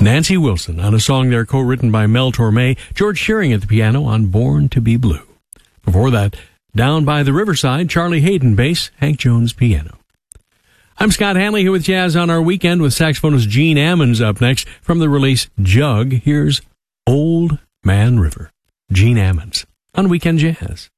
Nancy Wilson on a song there co-written by Mel Torme, George Shearing at the piano on Born to Be Blue. Before that, Down by the Riverside, Charlie Hayden bass, Hank Jones piano. I'm Scott Hanley here with Jazz on Our Weekend with saxophonist Gene Ammons up next. From the release Jug, here's Old Man River. Gene Ammons on Weekend Jazz.